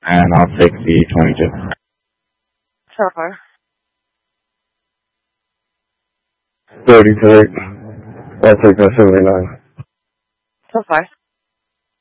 And I'll take the 22. So far. 30 to 8. I'll take that 79. So far.